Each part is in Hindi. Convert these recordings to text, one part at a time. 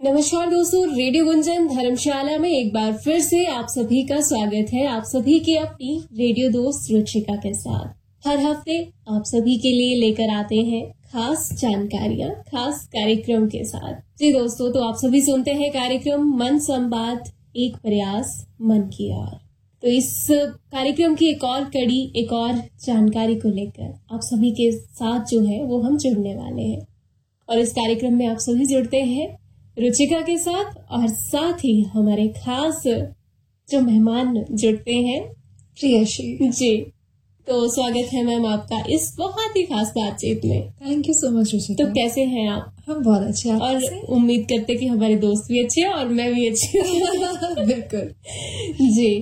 नमस्कार दोस्तों, रेडियो गुंजन धर्मशाला में एक बार फिर से आप सभी का स्वागत है। आप सभी की अपनी रेडियो दोस्त रुचिका के साथ हर हफ्ते आप सभी के लिए लेकर आते हैं खास जानकारियां खास कार्यक्रम के साथ। जी दोस्तों, तो आप सभी सुनते हैं कार्यक्रम मन संवाद, एक प्रयास मन की ओर। तो इस कार्यक्रम की एक और कड़ी, एक और जानकारी को लेकर आप सभी के साथ जो है वो हम जुड़ने वाले हैं। और इस कार्यक्रम में आप सभी जुड़ते हैं रुचिका के साथ, और साथ ही हमारे खास जो मेहमान जुड़ते हैं प्रियश्री जी। तो स्वागत है मैम आपका इस बहुत ही खास बातचीत में। Thank you so much Ruchika. तो कैसे हैं आप? हम बहुत अच्छे हैं और उम्मीद करते कि हमारे दोस्त भी अच्छे हैं और मैं भी अच्छी हूँ। बिल्कुल जी।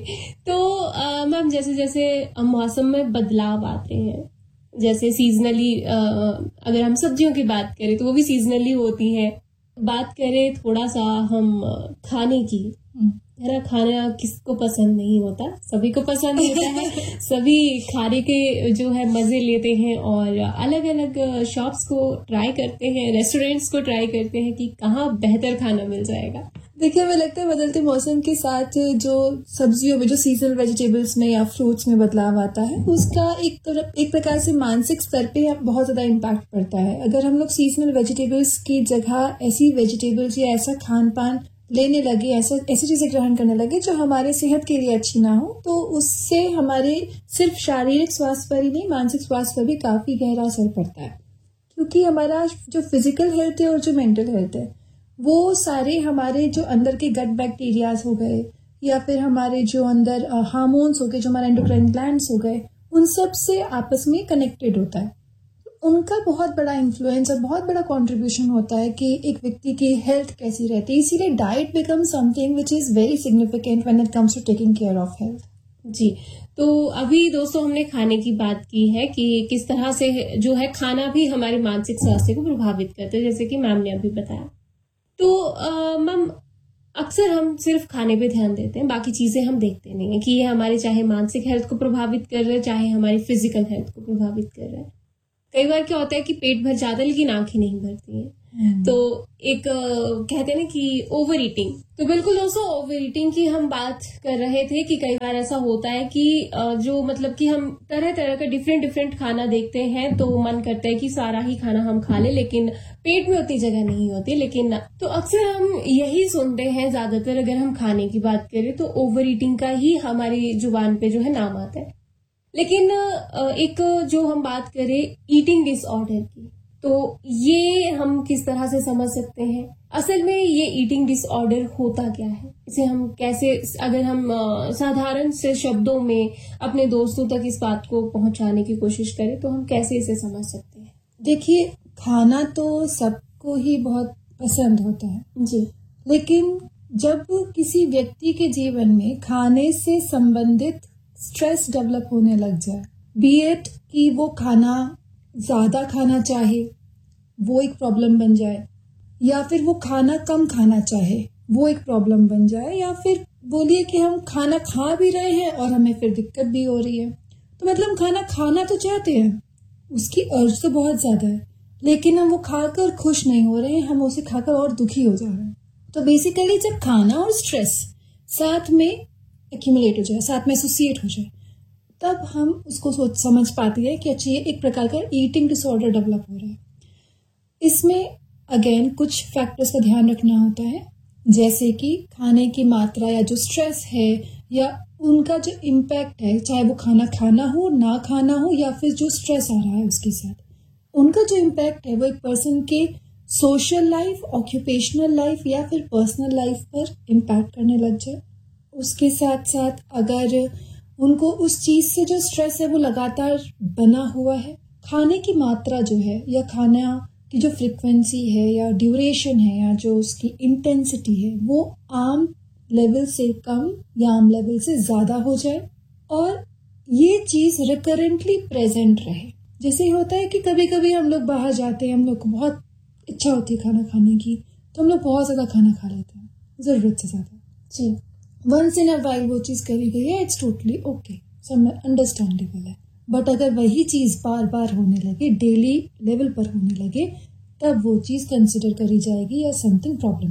तो मैम, जैसे जैसे मौसम में बदलाव आते हैं, जैसे सीजनली अगर हम सब्जियों की बात करें तो वो भी सीजनली होती है। बात करें थोड़ा सा हम खाने की, है ना, खाना किसको पसंद नहीं होता, सभी को पसंद होता है। सभी खाने के जो है मजे लेते हैं और अलग अलग शॉप्स को ट्राई करते हैं, रेस्टोरेंट्स को ट्राई करते हैं कि कहाँ बेहतर खाना मिल जाएगा। देखिए, हमें लगता है बदलते मौसम के साथ जो सब्जियों में, जो सीजनल वेजिटेबल्स में या फ्रूट्स में बदलाव आता है, उसका एक प्रकार से मानसिक स्तर पे बहुत ज्यादा इम्पैक्ट पड़ता है। अगर हम लोग सीजनल वेजिटेबल्स की जगह ऐसी वेजिटेबल्स या ऐसा खान पान लेने लगे, ऐसी चीजें ग्रहण करने लगे जो हमारे सेहत के लिए अच्छी ना हो, तो उससे हमारे सिर्फ शारीरिक स्वास्थ्य पर ही नहीं, मानसिक स्वास्थ्य पर भी काफी गहरा असर पड़ता है। क्योंकि हमारा जो फिजिकल हेल्थ है और जो मेंटल हेल्थ है, वो सारे हमारे जो अंदर के गट बैक्टीरियाज हो गए या फिर हमारे जो अंदर हार्मोन्स हो गए, जो हमारे एंडोक्राइन ग्लैंड्स हो गए, उन सब से आपस में कनेक्टेड होता है। उनका बहुत बड़ा इन्फ्लुएंस और बहुत बड़ा कंट्रीब्यूशन होता है कि एक व्यक्ति की हेल्थ कैसी रहती है। इसीलिए diet become something which is very significant when it comes to taking care of health. जी। तो अभी दोस्तों हमने खाने की बात की है कि किस तरह से जो है खाना भी हमारे मानसिक स्वास्थ्य को प्रभावित करता है, जैसे कि मैम ने अभी बताया। तो मैम, अक्सर हम सिर्फ खाने पे ध्यान देते हैं, बाकी चीजें हम देखते नहीं है कि ये हमारे चाहे मानसिक हेल्थ को प्रभावित कर रहे हैं, चाहे हमारी फिजिकल हेल्थ को प्रभावित कर रहे हैं। कई बार क्या होता है कि पेट भर जाता है लेकिन आंखें नहीं भरती हैं। तो एक कहते हैं ना कि ओवर ईटिंग। तो बिल्कुल दोस्तों, ओवर ईटिंग की हम बात कर रहे थे कि कई बार ऐसा होता है कि जो मतलब कि हम तरह तरह का डिफरेंट खाना देखते हैं तो मन करता है कि सारा ही खाना हम खा ले, लेकिन पेट में उतनी जगह नहीं होती। लेकिन तो अक्सर हम यही सुनते हैं, ज्यादातर अगर हम खाने की बात करें तो ओवर ईटिंग का ही हमारी जुबान पे जो है नाम आता है। लेकिन एक जो हम बात करें ईटिंग डिसऑर्डर की, तो ये हम किस तरह से समझ सकते हैं? असल में ये ईटिंग डिसऑर्डर होता क्या है? इसे हम कैसे, अगर हम साधारण से शब्दों में अपने दोस्तों तक इस बात को पहुंचाने की कोशिश करें तो हम कैसे इसे समझ सकते हैं? देखिए, खाना तो सबको ही बहुत पसंद होता है जी, लेकिन जब किसी व्यक्ति के जीवन में खाने से संबंधित स्ट्रेस डेवलप होने लग जाए, बी इट कि वो खाना ज्यादा खाना चाहे, वो एक प्रॉब्लम बन जाए, या फिर वो खाना कम खाना चाहे, वो एक प्रॉब्लम बन जाए, या फिर बोलिए कि हम खाना खा भी रहे हैं और हमें फिर दिक्कत भी हो रही है। तो मतलब खाना खाना तो चाहते हैं, उसकी अर्ज तो बहुत ज्यादा है, लेकिन हम वो खाकर खुश नहीं हो रहे हैं, हम उसे खाकर और दुखी हो जा रहे हैं। तो बेसिकली जब खाना और स्ट्रेस साथ में एक्यूमुलेट हो जाए, साथ में एसोसिएट हो जाए, तब हम उसको समझ पाते हैं कि अच्छा, ये एक प्रकार का ईटिंग डिसऑर्डर डेवलप हो रहा है। इसमें अगेन कुछ फैक्टर्स का ध्यान रखना होता है, जैसे कि खाने की मात्रा या जो स्ट्रेस है या उनका जो इम्पैक्ट है, चाहे वो खाना खाना हो, ना खाना हो, या फिर जो स्ट्रेस आ रहा है उसके साथ, उनका जो इम्पैक्ट है वो एक पर्सन के सोशल लाइफ, ऑक्यूपेशनल लाइफ या फिर पर्सनल लाइफ पर इम्पैक्ट करने लग जाए। उसके साथ साथ अगर उनको उस चीज से जो स्ट्रेस है वो लगातार बना हुआ है, खाने की मात्रा जो है या खाना की जो फ्रीक्वेंसी है या ड्यूरेशन है या जो उसकी इंटेंसिटी है वो आम लेवल से कम या आम लेवल से ज्यादा हो जाए, और ये चीज रिकरेंटली प्रेजेंट रहे। जैसे ही होता है कि कभी कभी हम लोग बाहर जाते हैं, हम लोग को बहुत इच्छा होती है खाना खाने की, तो हम लोग बहुत ज्यादा खाना खा लेते हैं, जरूरत से ज्यादा। जी, वंस इन अ वाइल वो चीज करी गई है, इट्स टोटली ओके, सब अंडरस्टैंडेबल है। बट अगर वही चीज बार बार होने लगे, डेली लेवल पर होने लगे, तब वो चीज कंसिडर करी जाएगी या समथिंग प्रॉब्लमेटिक।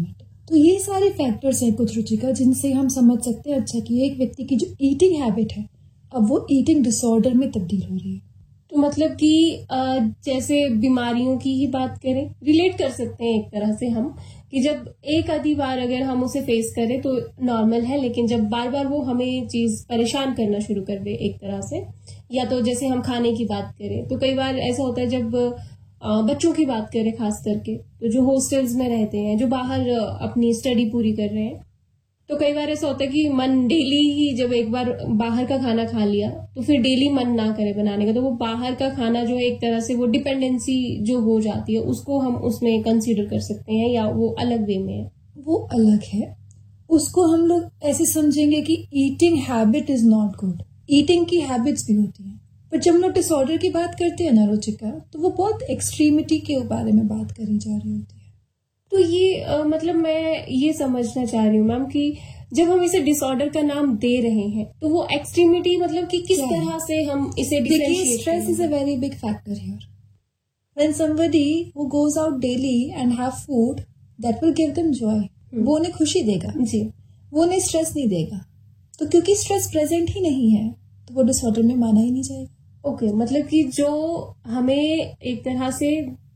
तो ये सारे फैक्टर्स हैं कुछ रुचिका, जिनसे हम समझ सकते हैं अच्छा कि एक व्यक्ति की जो ईटिंग हैबिट है अब वो ईटिंग डिसऑर्डर में तब्दील हो रही है। तो मतलब कि जैसे बीमारियों की ही बात करें, रिलेट कर सकते हैं एक तरह से हम कि जब एक आधी बार अगर हम उसे फेस करें तो नॉर्मल है, लेकिन जब बार बार वो हमें चीज परेशान करना शुरू कर दे एक तरह से, या तो जैसे हम खाने की बात करें तो कई बार ऐसा होता है जब बच्चों की बात करें खास करके, तो जो हॉस्टल्स में रहते हैं, जो बाहर अपनी स्टडी पूरी कर रहे हैं, तो कई बार ऐसा होता है कि मन डेली ही जब एक बार बाहर का खाना खा लिया तो फिर डेली मन ना करे बनाने का, तो वो बाहर का खाना जो है एक तरह से वो डिपेंडेंसी जो हो जाती है उसको हम उसमें कंसीडर कर सकते हैं, या वो अलग वे में है? वो अलग है, उसको हम लोग ऐसे समझेंगे कि eating habit is not good. Eating की हैबिट्स भी होती हैं, पर जब हम लोग डिसऑर्डर की बात करते हैं ना रुचिका, तो वो बहुत एक्सट्रीमिटी के बारे में बात करी जा रही होती है। तो ये मतलब मैं ये समझना चाह रही हूँ मैम कि जब हम इसे डिसऑर्डर का नाम दे रहे हैं तो वो एक्सट्रीमिटी मतलब कि किस तरह से हम इसे differentiate? Stress is a very big factor here. When somebody who goes out daily and have food that will give them Joy, वो उन्हें खुशी देगा जी, वो उन्हें स्ट्रेस नहीं देगा। तो क्योंकि स्ट्रेस प्रेजेंट ही नहीं है तो वो डिसऑर्डर में माना ही नहीं जाएगा। ओके, मतलब कि जो हमें एक तरह से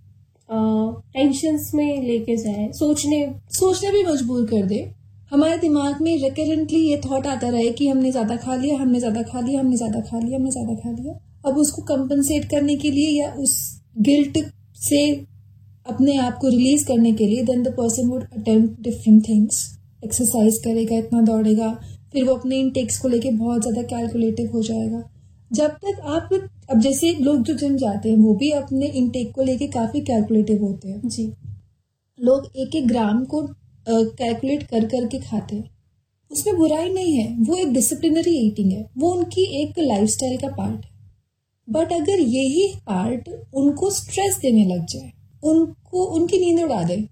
टेंशन्स में लेके जाए, सोचने भी मजबूर कर दे, हमारे दिमाग में रिकरेंटली ये थॉट आता रहे कि हमने ज्यादा खा लिया, हमने ज्यादा खा लिया, हमने ज्यादा खा लिया, हमने ज्यादा खा लिया। अब उसको कंपनसेट करने के लिए या उस गिल्ट से अपने आप को रिलीज करने के लिए then the person would attempt different things. Exercise करेगा, इतना दौड़ेगा, फिर वो अपने इनटेक्स को लेके बहुत ज्यादा कैलकुलेटिव हो जाएगा। जब तक आप, अब जैसे लोग जो जिम जाते हैं वो भी अपने इनटेक को लेके काफी कैलकुलेटिव होते हैं जी, लोग एक एक ग्राम को कैलकुलेट कर करके खाते हैं, उसमें बुराई नहीं है, वो एक डिसिप्लिनरी ईटिंग है, वो उनकी एक लाइफस्टाइल का पार्ट है। बट अगर यही पार्ट उनको स्ट्रेस देने लग जाए, उनको उनकी नींद उड़ा दे,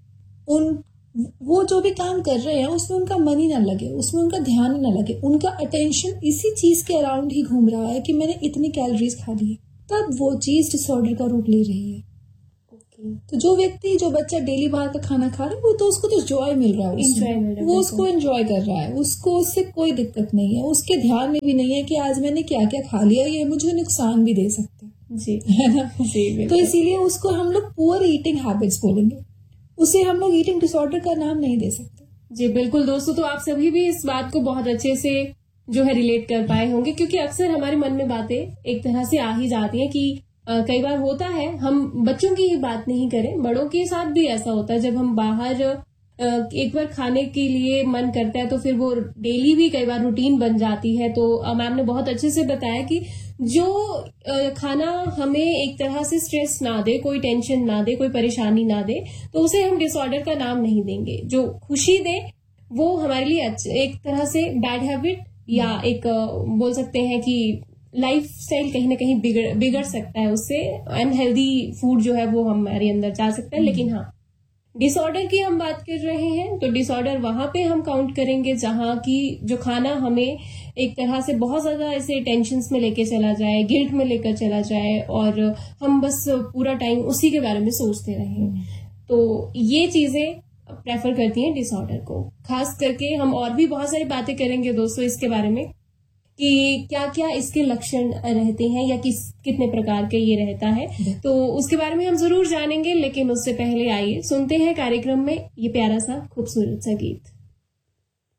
वो जो भी काम कर रहे हैं उसमें उनका मन ही ना लगे, उसमें उनका ध्यान ही ना लगे, उनका अटेंशन इसी चीज के अराउंड ही घूम रहा है कि मैंने इतनी कैलोरीज खा ली, तब वो चीज डिसऑर्डर का रूप ले रही है। तो जो बच्चा डेली बाहर का खाना खा रहा है वो तो उसको तो जॉय मिल रहा है, वो उसको एंजॉय कर रहा है, उसको उससे कोई दिक्कत नहीं है, उसके ध्यान में भी नहीं है कि आज मैंने क्या क्या खा लिया, ये मुझे नुकसान भी दे सकता है जी, है ना जी। तो इसीलिए उसको हम लोग पुअर ईटिंग हैबिट्स बोलेंगे, उसे हम लोग ईटिंग डिसऑर्डर का नाम नहीं दे सकते। जी बिल्कुल दोस्तों, तो आप सभी भी इस बात को बहुत अच्छे से जो है रिलेट कर पाए होंगे, क्योंकि अक्सर हमारे मन में बातें एक तरह से आ ही जाती हैं कि कई बार होता है, हम बच्चों की ही बात नहीं करें, बड़ों के साथ भी ऐसा होता है, जब हम बाहर एक बार खाने के लिए मन करता है तो फिर वो डेली भी कई बार रूटीन बन जाती है। तो मैम ने बहुत अच्छे से बताया कि जो खाना हमें एक तरह से स्ट्रेस ना दे, कोई टेंशन ना दे, कोई परेशानी ना दे, तो उसे हम डिसऑर्डर का नाम नहीं देंगे। जो खुशी दे वो हमारे लिए एक तरह से बैड हैबिट या एक बोल सकते हैं कि लाइफ स्टाइल कहीं ना कहीं बिगड़ सकता है, उससे अनहेल्दी फूड जो है वो हमारे अंदर जा सकता है। लेकिन हाँ, डिसऑर्डर की हम बात कर रहे हैं तो डिसऑर्डर वहां पे हम काउंट करेंगे जहां की जो खाना हमें एक तरह से बहुत ज्यादा ऐसे टेंशन्स में लेके चला जाए, गिल्ट में लेकर चला जाए और हम बस पूरा टाइम उसी के बारे में सोचते रहें। तो ये चीजें प्रेफर करती हैं डिसऑर्डर को। खास करके हम और भी बहुत सारी बातें करेंगे दोस्तों इसके बारे में कि क्या क्या इसके लक्षण रहते हैं या कितने प्रकार के ये रहता है, तो उसके बारे में हम जरूर जानेंगे। लेकिन उससे पहले आइए सुनते हैं कार्यक्रम में ये प्यारा सा खूबसूरत सा गीत।